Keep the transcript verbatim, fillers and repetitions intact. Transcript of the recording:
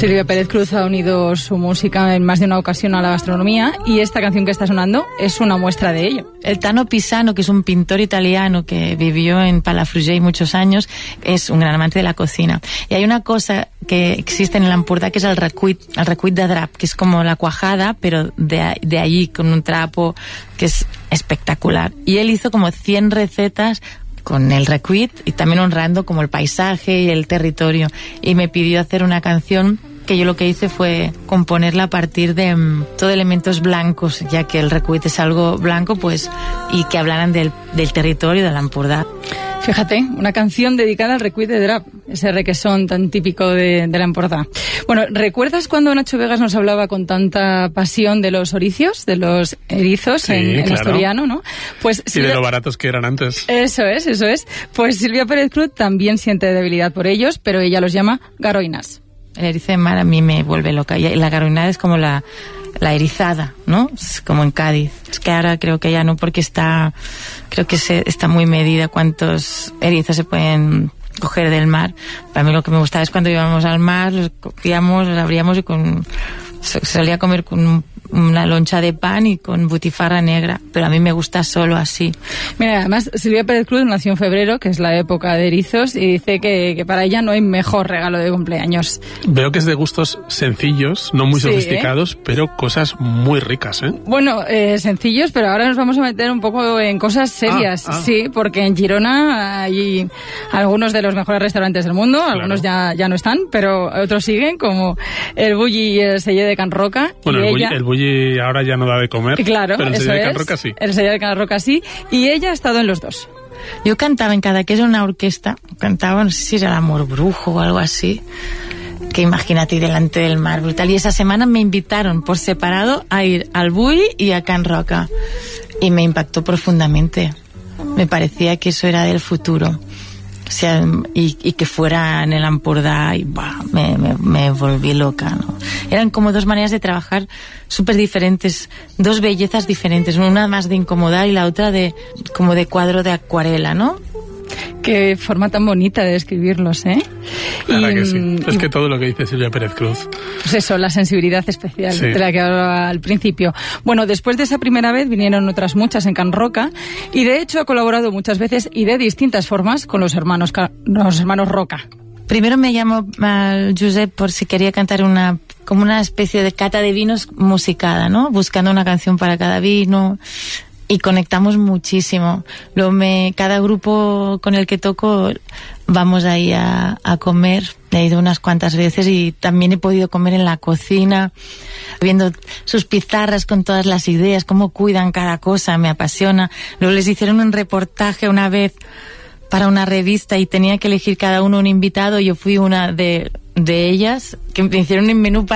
Silvia Pérez Cruz ha unido su música en más de una ocasión a la gastronomía y esta canción que está sonando es una muestra de ello. El Tano Pisano, que es un pintor italiano que vivió en Palafrugell muchos años, es un gran amante de la cocina. Y hay una cosa que existe en el Ampurdá que es el recuit, el recuit de drap, que es como la cuajada, pero de, de allí con un trapo que es espectacular. Y él hizo como cien recetas con el recuit y también honrando como el paisaje y el territorio. Y me pidió hacer una canción que yo lo que hice fue componerla a partir de um, todo elementos blancos, ya que el recuit es algo blanco, pues, y que hablaran del, del territorio de la Ampurdá. Fíjate, una canción dedicada al recuit de drap, ese requesón tan típico de, de la Ampurdá. Bueno, ¿recuerdas cuando Nacho Vegas nos hablaba con tanta pasión de los oricios, de los erizos sí, en, en claro. asturiano, ¿no? Pues y Silvia... de lo baratos que eran antes. Eso es, eso es. Pues Silvia Pérez Cruz también siente debilidad por ellos, pero ella los llama garoinas. El erizo de mar a mí me vuelve loca. Y la garoinada es como la, la erizada, ¿no? Es como en Cádiz. Es que ahora creo que ya no, porque está, creo que se, está muy medida cuántos erizos se pueden coger del mar. Para mí lo que me gustaba es cuando íbamos al mar, los cogíamos, los abríamos y con, se salía a comer con un, una loncha de pan y con butifarra negra, pero a mí me gusta solo así. Mira, además Silvia Pérez Cruz nació en febrero, que es la época de erizos, y dice que, que para ella no hay mejor regalo de cumpleaños. Veo que es de gustos sencillos, no muy sí, sofisticados, ¿eh? Pero cosas muy ricas, ¿eh? Bueno, eh, sencillos, pero ahora nos vamos a meter un poco en cosas serias, ah, ah. sí, porque en Girona hay algunos de los mejores restaurantes del mundo, claro. Algunos ya, ya no están, pero otros siguen, como el Bulli y el Celler de Can Roca. Bueno, y el, ella... bulli, el bulli ahora ya no da de comer, claro, pero el eso Celler de es, Can Roca sí. El Celler de Can Roca sí, y ella ha estado en los dos. Yo cantaba en Cadaqués en una orquesta, cantaba, no sé si era el Amor Brujo o algo así, que imagínate, delante del mar, brutal. Y esa semana me invitaron por separado a ir al Bulli y a Can Roca, y me impactó profundamente. Me parecía que eso era del futuro. O sea, y, y que fuera en el Ampurdá, y bah, me, me, me volví loca, ¿no? Eran como dos maneras de trabajar súper diferentes, dos bellezas diferentes, una más de incomodar y la otra de como de cuadro de acuarela, ¿no? Qué forma tan bonita de describirlos, ¿eh? Claro y, que sí. Es y, que todo lo que dice Silvia Pérez Cruz. Pues eso, la sensibilidad especial sí. de la que hablaba al principio. Bueno, después de esa primera vez vinieron otras muchas en Can Roca y de hecho ha colaborado muchas veces y de distintas formas con los hermanos, los hermanos Roca. Primero me llamó al Josep por si quería cantar una como una especie de cata de vinos musicada, ¿no? Buscando una canción para cada vino. Y conectamos muchísimo. Luego me, cada grupo con el que toco vamos ahí a, a comer. He ido unas cuantas veces y también he podido comer en la cocina, viendo sus pizarras con todas las ideas, cómo cuidan cada cosa, me apasiona. Luego les hicieron un reportaje una vez para una revista y tenía que elegir cada uno un invitado. Yo fui una de, de ellas, que me hicieron un menú para